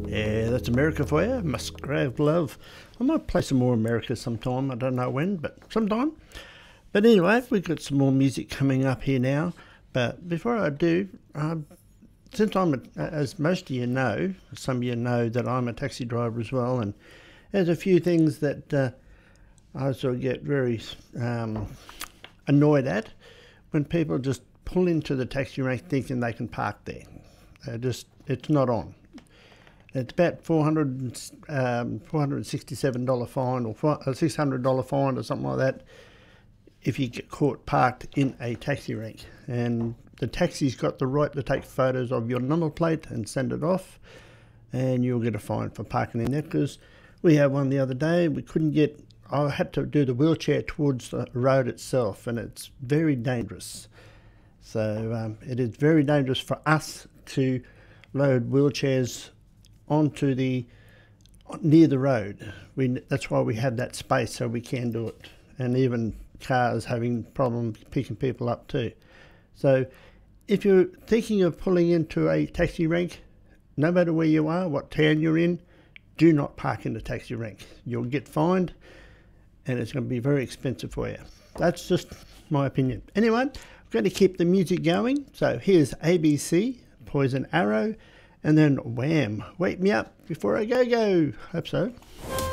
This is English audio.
Yeah, that's America for you. Musgrave Love. I might play some more America sometime. I don't know when, but sometime. But anyway, we've got some more music coming up here now. But before I do, since as most of you know, some of you know that I'm a taxi driver as well, and there's a few things that I sort of get very annoyed at when people just pull into the taxi rank thinking they can park there. It's not on. It's about $467 fine or $600 fine or something like that if you get caught parked in a taxi rank. And the taxi's got the right to take photos of your number plate and send it off, and you'll get a fine for parking in there. Because we had one the other day, I had to do the wheelchair towards the road itself, and it's very dangerous. So it is very dangerous for us to load wheelchairs onto near the road. That's why we had that space, so we can do it. And even cars having problems picking people up too. So if you're thinking of pulling into a taxi rank, no matter where you are, what town you're in, do not park in the taxi rank. You'll get fined, and it's going to be very expensive for you. That's just my opinion. Anyway, I'm going to keep the music going. So here's ABC, Poison Arrow, and then Wham! Wake Me Up Before I Go Go. Hope so.